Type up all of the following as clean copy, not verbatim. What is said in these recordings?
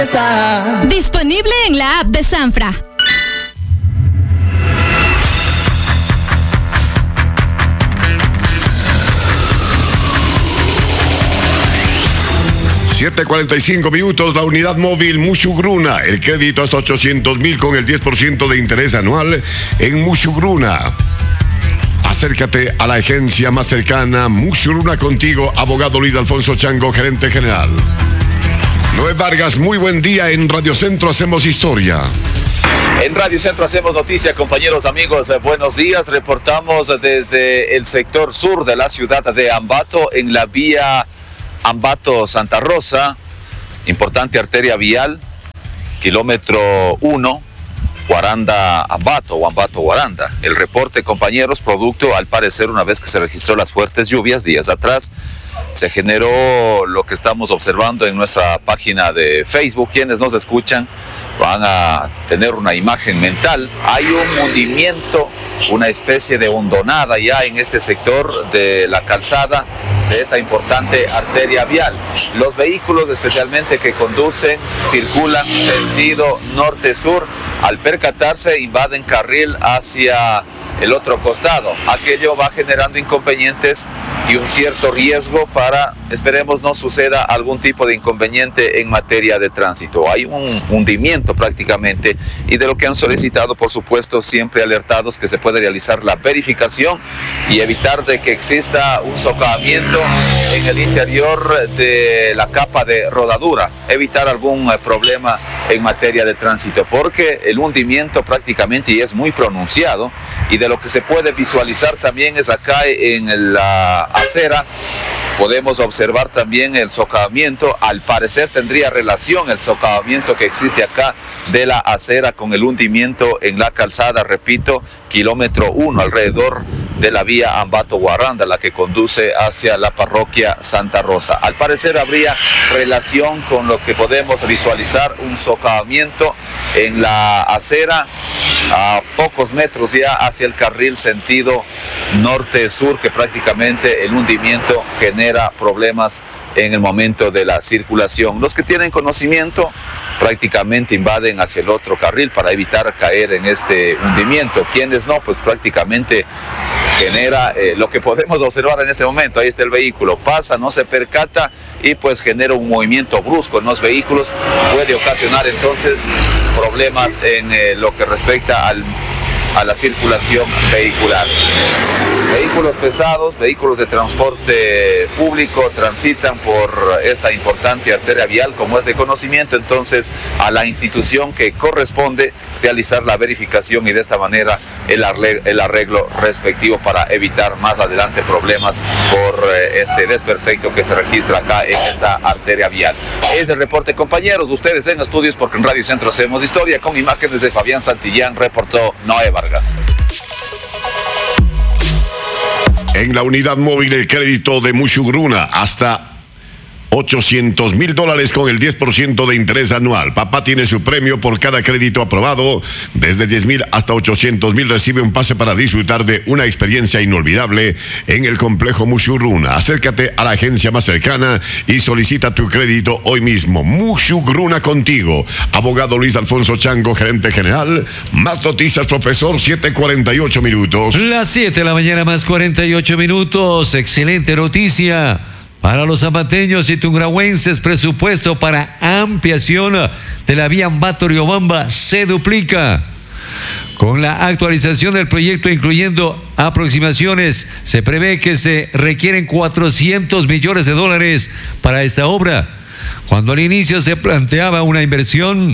Disponible en la app de Sanfra. $7:45, la unidad móvil Mushugruna. El crédito hasta 800,000 con el 10% de interés anual en Mushugruna. Acércate a la agencia más cercana, Mushugruna contigo, abogado Luis Alfonso Chango, gerente general. Noé Vargas, muy buen día. En Radio Centro hacemos historia. En Radio Centro hacemos noticia, compañeros, amigos, buenos días. Reportamos desde el sector sur de la ciudad de Ambato, en la vía Ambato-Santa Rosa, importante arteria vial, kilómetro 1, Guaranda-Ambato o Ambato-Guaranda. El reporte, compañeros, producto, al parecer, una vez que se registró las fuertes lluvias días atrás, se generó lo que estamos observando en nuestra página de Facebook. Quienes nos escuchan van a tener una imagen mental. Hay un hundimiento, una especie de hondonada ya en este sector de la calzada de esta importante arteria vial. Los vehículos, especialmente que conducen, circulan sentido norte-sur, al percatarse invaden carril hacia el otro costado. Aquello va generando inconvenientes y un cierto riesgo para, esperemos, no suceda algún tipo de inconveniente en materia de tránsito. Hay un hundimiento prácticamente, y de lo que han solicitado, por supuesto, siempre alertados que se puede realizar la verificación y evitar de que exista un socavamiento en el interior de la capa de rodadura, evitar algún problema en materia de tránsito, porque el hundimiento prácticamente es muy pronunciado, y de lo que se puede visualizar también es acá en la acera. Podemos observar también el socavamiento. Al parecer tendría relación el socavamiento que existe acá de la acera con el hundimiento en la calzada, repito, kilómetro 1, alrededor de la vía Ambato-Guaranda, la que conduce hacia la parroquia Santa Rosa. Al parecer habría relación con lo que podemos visualizar, un socavamiento en la acera a pocos metros ya hacia el carril sentido norte-sur, que prácticamente el hundimiento genera problemas en el momento de la circulación. Los que tienen conocimiento prácticamente invaden hacia el otro carril para evitar caer en este hundimiento. Quienes no, pues prácticamente genera lo que podemos observar en este momento. Ahí está el vehículo, pasa, no se percata y pues genera un movimiento brusco en los vehículos. Puede ocasionar entonces problemas en lo que respecta a la circulación vehicular. Vehículos pesados, vehículos de transporte público transitan por esta importante arteria vial, como es de conocimiento, entonces a la institución que corresponde realizar la verificación y de esta manera el arreglo respectivo para evitar más adelante problemas por este desperfecto que se registra acá en esta arteria vial. Es el reporte, compañeros, ustedes en estudios, porque en Radio Centro hacemos historia, con imágenes de Fabián Santillán, reportó Noé Vargas. En la unidad móvil, el crédito de Mushugruna hasta $800,000 con el 10% de interés anual. Papá tiene su premio por cada crédito aprobado. Desde 10,000 hasta 800,000 recibe un pase para disfrutar de una experiencia inolvidable en el complejo Mushugruna. Acércate a la agencia más cercana y solicita tu crédito hoy mismo. Mushugruna contigo. Abogado Luis Alfonso Chango, gerente general. Más noticias, profesor. 7:48. Las 7 de la mañana más 48 minutos. Excelente noticia para los ambateños y tungurahüenses. Presupuesto para ampliación de la vía Ambato-Riobamba se duplica. Con la actualización del proyecto, incluyendo aproximaciones, se prevé que se requieren $400 millones para esta obra, cuando al inicio se planteaba una inversión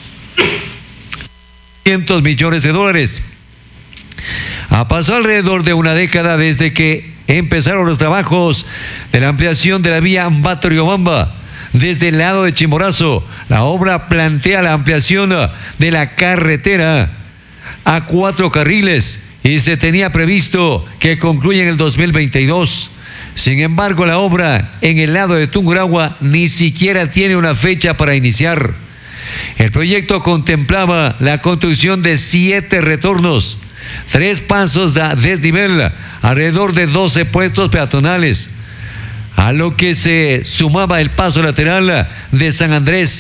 de $100 millones. Ha pasado alrededor de una década desde que empezaron los trabajos de la ampliación de la vía Ambato-Riobamba. Desde el lado de Chimborazo, la obra plantea la ampliación de la carretera a 4 carriles y se tenía previsto que concluya en el 2022. Sin embargo, la obra en el lado de Tungurahua ni siquiera tiene una fecha para iniciar. El proyecto contemplaba la construcción de 7 retornos, 3 pasos de desnivel, alrededor de 12 puestos peatonales, a lo que se sumaba el paso lateral de San Andrés,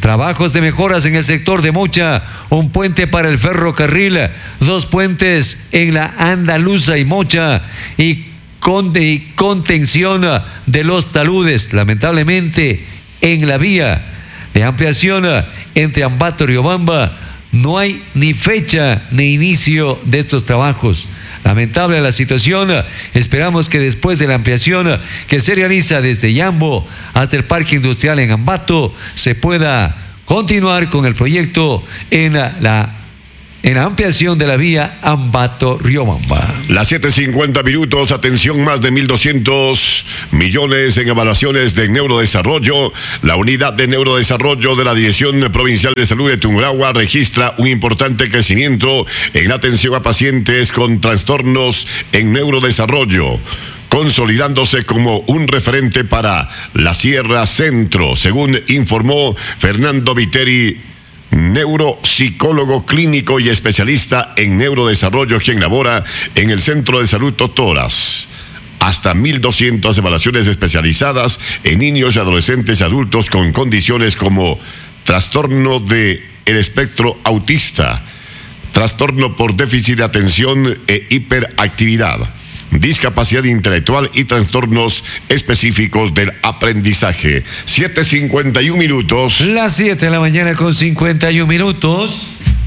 Trabajos de mejoras en el sector de Mocha, un puente para el ferrocarril, 2 puentes en la Andaluza y Mocha y contención de los taludes, lamentablemente en la vía de ampliación entre Ambato y Riobamba no hay ni fecha ni inicio de estos trabajos. Lamentable la situación, esperamos que después de la ampliación que se realiza desde Yambo hasta el Parque Industrial en Ambato se pueda continuar con el proyecto en la ampliación de la vía Ambato-Riobamba. Las 7:50 minutos, atención, más de 1.200 millones en evaluaciones de neurodesarrollo. La unidad de neurodesarrollo de la Dirección Provincial de Salud de Tungurahua registra un importante crecimiento en la atención a pacientes con trastornos en neurodesarrollo, consolidándose como un referente para la Sierra Centro, según informó Fernando Viteri, neuropsicólogo clínico y especialista en neurodesarrollo, quien labora en el Centro de Salud Totoras. Hasta 1.200 evaluaciones especializadas en niños, adolescentes y adultos con condiciones como trastorno del espectro autista, trastorno por déficit de atención e hiperactividad, discapacidad intelectual y trastornos específicos del aprendizaje. 7:51 minutos. Las 7 de la mañana con 51 minutos.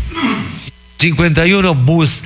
51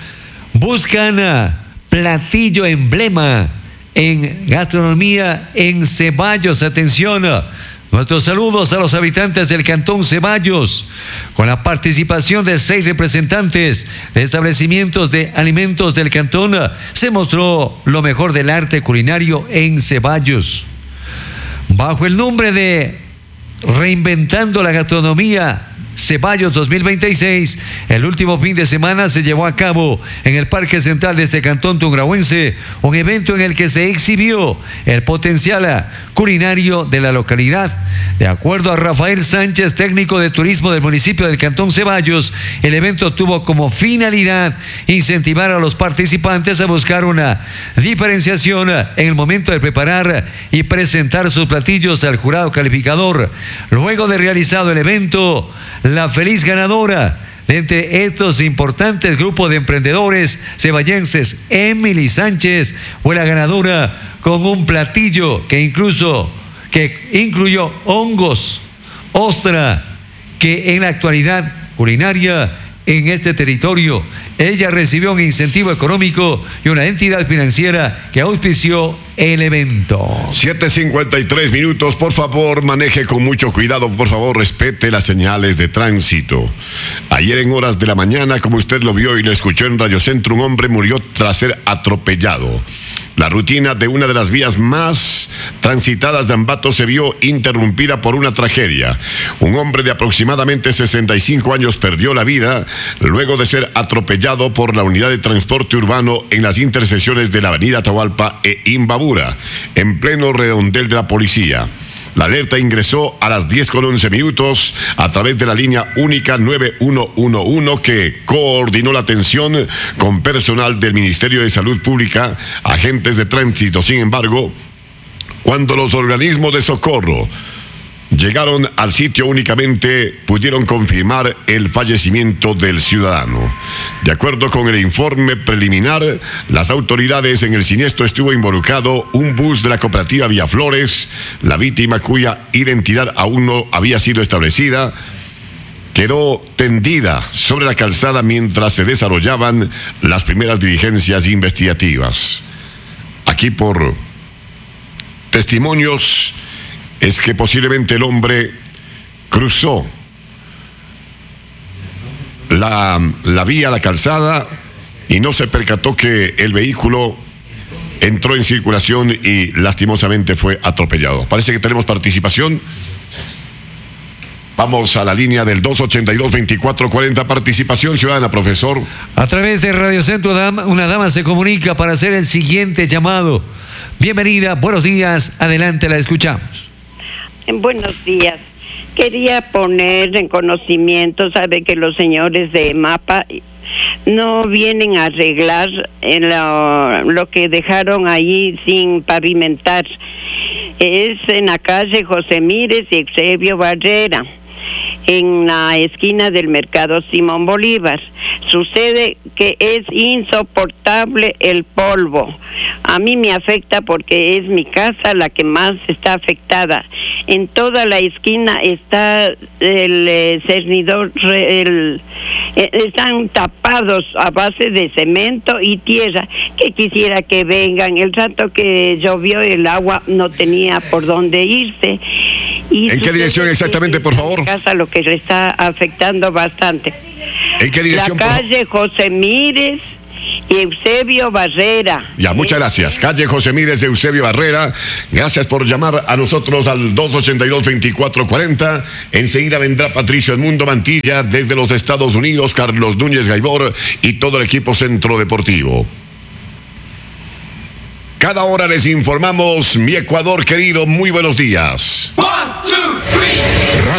buscan platillo emblema en gastronomía en Ceballos. Atención. Nuestros saludos a los habitantes del Cantón Ceballos, con la participación de 6 representantes de establecimientos de alimentos del cantón, se mostró lo mejor del arte culinario en Ceballos. Bajo el nombre de Reinventando la Gastronomía Ceballos 2026, el último fin de semana se llevó a cabo en el Parque Central de este cantón tungurahuense un evento en el que se exhibió el potencial culinario de la localidad. De acuerdo a Rafael Sánchez, técnico de turismo del municipio del cantón Ceballos, el evento tuvo como finalidad incentivar a los participantes a buscar una diferenciación en el momento de preparar y presentar sus platillos al jurado calificador. Luego de realizado el evento, la feliz ganadora de entre estos importantes grupos de emprendedores ceballenses, Emily Sánchez, fue la ganadora con un platillo que incluyó hongos, ostra, que en la actualidad culinaria en este territorio. Ella recibió un incentivo económico y una entidad financiera que auspició el evento. 7:53 minutos, por favor, maneje con mucho cuidado, por favor, respete las señales de tránsito. Ayer en horas de la mañana, como usted lo vio y lo escuchó en Radio Centro, un hombre murió tras ser atropellado. La rutina de una de las vías más transitadas de Ambato se vio interrumpida por una tragedia. Un hombre de aproximadamente 65 años perdió la vida luego de ser atropellado por la unidad de transporte urbano en las intersecciones de la avenida Atahualpa e Imbabura, en pleno redondel de la policía. La alerta ingresó a las 10:11 minutos a través de la línea única 9111 que coordinó la atención con personal del Ministerio de Salud Pública, agentes de tránsito. Sin embargo, cuando los organismos de socorro llegaron al sitio, únicamente pudieron confirmar el fallecimiento del ciudadano. De acuerdo con el informe preliminar, las autoridades en el siniestro estuvo involucrado un bus de la cooperativa Villaflores. La víctima, cuya identidad aún no había sido establecida, quedó tendida sobre la calzada mientras se desarrollaban las primeras diligencias investigativas. Aquí, por testimonios, es que posiblemente el hombre cruzó la vía, la calzada, y no se percató que el vehículo entró en circulación y lastimosamente fue atropellado. Parece que tenemos participación. Vamos a la línea del 282-2440, participación ciudadana, profesor. A través de Radio Centro, una dama se comunica para hacer el siguiente llamado. Bienvenida, buenos días, adelante, la escuchamos. Buenos días. Quería poner en conocimiento, sabe que los señores de MAPA no vienen a arreglar lo que dejaron ahí sin pavimentar. Es en la calle José Mírez y Eusebio Barrera. en la esquina del mercado Simón Bolívar. Sucede que es insoportable el polvo. A mí me afecta porque es mi casa la que más está afectada. En toda la esquina está el cernidor, están tapados a base de cemento y tierra, que quisiera que vengan. El rato que llovió el agua no tenía por dónde irse. Y ¿en qué dirección exactamente, por favor? Casa, lo que le está afectando bastante. ¿En qué dirección? La calle José Mírez y Eusebio Barrera. Ya, muchas gracias. Calle José Mírez de Eusebio Barrera. Gracias por llamar a nosotros al 282-2440. Enseguida vendrá Patricio Edmundo Mantilla desde los Estados Unidos, Carlos Núñez Gaibor y todo el equipo Centro Deportivo. Cada hora les informamos, mi Ecuador querido, muy buenos días. 1, 2, 3.